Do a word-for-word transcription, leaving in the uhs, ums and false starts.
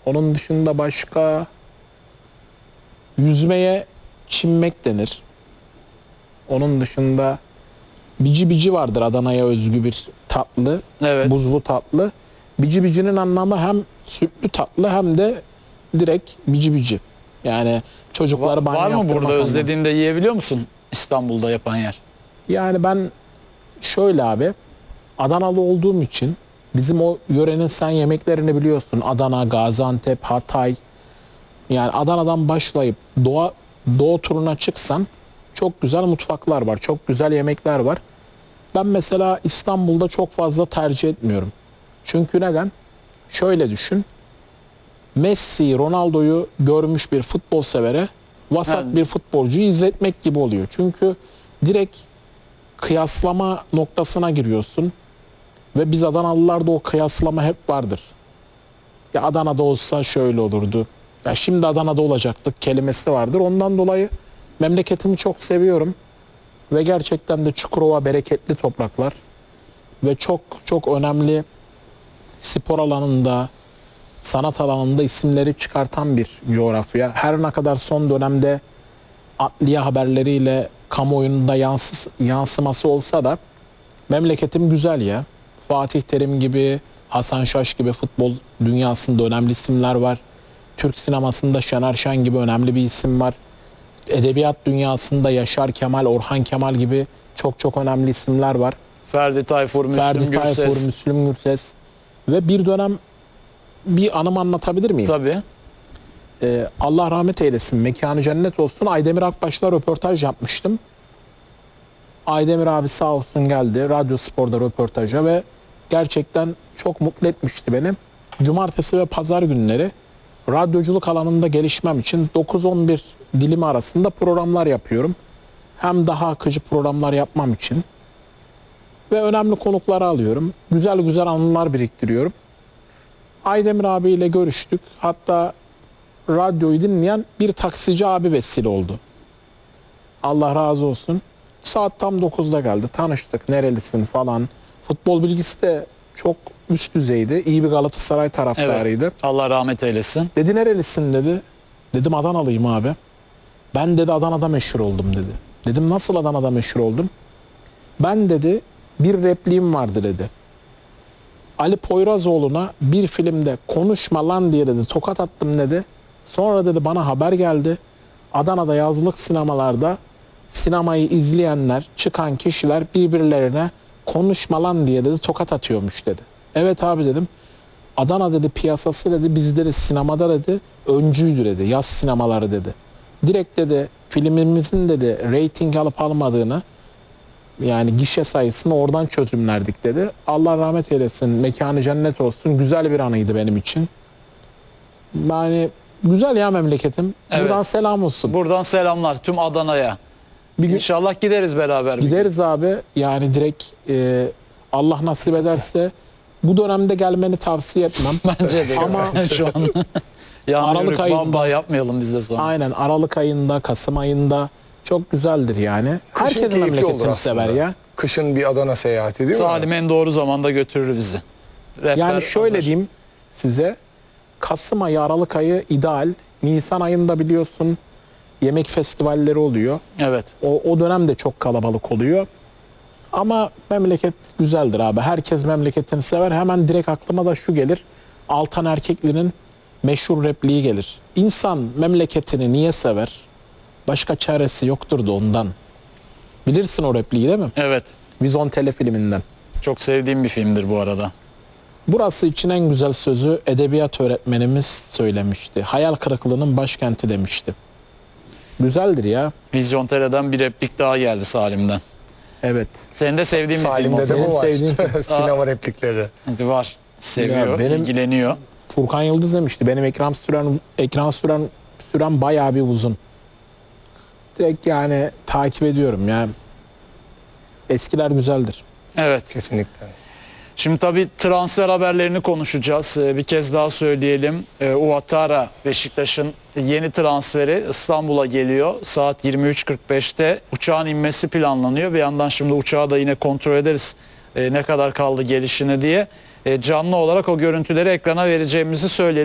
Onun dışında başka yüzmeye çimmek denir. Onun dışında bici bici vardır, Adana'ya özgü bir tatlı. Evet. Buzlu tatlı. Bici bicinin anlamı hem sütlü tatlı hem de direkt bici bici. Yani çocukları Var, banyo var mı yaptırmak burada anlamı. özlediğinde yiyebiliyor musun İstanbul'da yapan yer? Yani ben şöyle abi, Adanalı olduğum için bizim o yörenin sen yemeklerini biliyorsun. Adana, Gaziantep, Hatay. Yani Adana'dan başlayıp doğa, doğu turuna çıksan çok güzel mutfaklar var. Çok güzel yemekler var. Ben mesela İstanbul'da çok fazla tercih etmiyorum. Çünkü neden? Şöyle düşün. Messi, Ronaldo'yu görmüş bir futbol severe vasat Yani- bir futbolcuyu izletmek gibi oluyor. Çünkü direkt kıyaslama noktasına giriyorsun. Ve biz Adanalılarda o kıyaslama hep vardır. Ya Adana'da olsa şöyle olurdu. Ya şimdi Adana'da olacaktık kelimesi vardır. Ondan dolayı memleketimi çok seviyorum. Ve gerçekten de Çukurova bereketli topraklar. Ve çok çok önemli spor alanında, sanat alanında isimleri çıkartan bir coğrafya. Her ne kadar son dönemde adliye haberleriyle kamuoyunda yansı, yansıması olsa da memleketim güzel ya. Fatih Terim gibi, Hasan Şaş gibi futbol dünyasında önemli isimler var. Türk sinemasında Şener Şen gibi önemli bir isim var. Edebiyat dünyasında Yaşar Kemal, Orhan Kemal gibi çok çok önemli isimler var. Ferdi Tayfur, Müslüm Ferdi Gürses. Tayfur, Müslüm Gürses. Ve bir dönem bir anımı anlatabilir miyim? Tabii. Ee, Allah rahmet eylesin, mekanı cennet olsun. Aydemir Akbaş'la röportaj yapmıştım. Aydemir abi sağ olsun geldi Radyo Spor'da röportaja ve gerçekten çok mutlu etmişti beni. Cumartesi ve pazar günleri radyoculuk alanında gelişmem için dokuz on bir dilimi arasında programlar yapıyorum. Hem daha akıcı programlar yapmam için ve önemli konukları alıyorum. Güzel güzel anılar biriktiriyorum. Aydemir abiyle görüştük. Hatta radyoyu dinleyen bir taksici abi vesile oldu. Allah razı olsun. Saat tam dokuzda geldi. Tanıştık. Nerelisin falan. Futbol bilgisi de çok üst düzeydi. İyi bir Galatasaray taraftarıydı. Evet. Allah rahmet eylesin. Dedi nerelisin dedi. Dedim Adanalıyım abi. Ben dedi Adana'da meşhur oldum dedi. Dedim nasıl Adana'da meşhur oldum? Ben dedi bir repliğim vardı dedi. Ali Poyrazoğlu'na bir filmde konuşma lan diye dedi tokat attım dedi. Sonra dedi bana haber geldi. Adana'da yazlık sinemalarda sinemayı izleyenler, çıkan kişiler birbirlerine konuşma lan diye dedi tokat atıyormuş dedi. Evet abi dedim. Adana dedi piyasası dedi bizleri sinemada dedi öncüydü dedi. Yaz sinemaları dedi. Direkt dedi filmimizin dedi reyting alıp almadığını yani gişe sayısını oradan çözümlerdik dedi. Allah rahmet eylesin. Mekanı cennet olsun. Güzel bir anıydı benim için. Yani güzel ya memleketim. Evet. Buradan selam olsun. Buradan selamlar tüm Adana'ya. Bir gün İnşallah gideriz beraber. bir gün. gideriz abi. Yani direkt e, Allah nasip ederse bu dönemde gelmeni tavsiye etmem. Bence de. Ama şu an. Yani Aralık Aralık ayında- baba yapmayalım biz de sonra. aynen Aralık ayında, Kasım ayında çok güzeldir yani. Kışın Herkes keyifli olur memleketini aslında. sever ya. Kışın bir Adana seyahati değil mi? Salim en doğru zamanda götürür bizi. Rehber Yani şöyle hazır. diyeyim size. Kasım ayı, Aralık ayı ideal. Nisan ayında biliyorsun yemek festivalleri oluyor. Evet. O, o dönem de çok kalabalık oluyor. Ama memleket güzeldir abi. Herkes memleketini sever. Hemen direkt aklıma da şu gelir. Altan Erkekli'nin meşhur repliği gelir. İnsan memleketini niye sever? Başka çaresi yoktur da ondan. Bilirsin o repliği değil mi? Evet. Vizontele filminden. Çok sevdiğim bir filmdir bu arada. Burası için en güzel sözü edebiyat öğretmenimiz söylemişti. Hayal kırıklığının başkenti demişti. Güzeldir ya. Vizyon Tele'den bir replik daha geldi Salim'den. Evet. Senin de sevdiğin bir film Salim'de de olsun. Benim bu var. sevdiğim- Sinema replikleri. Var. Seviyor, Ya benim- ilgileniyor. Furkan Yıldız demişti. Benim ekran süren ekran süren süren bayağı bir uzun. Direkt yani takip ediyorum ya. Eskiler güzeldir. Evet. Kesinlikle. Şimdi tabii transfer haberlerini konuşacağız. Ee, Bir kez daha söyleyelim. Ee, Ouattara Beşiktaş'ın yeni transferi İstanbul'a geliyor. Saat yirmi üç kırk beşte uçağın inmesi planlanıyor. Bir yandan şimdi uçağı da yine kontrol ederiz. Ee, ne kadar kaldı gelişine diye. Ee, canlı olarak o görüntüleri ekrana vereceğimizi söyleyelim.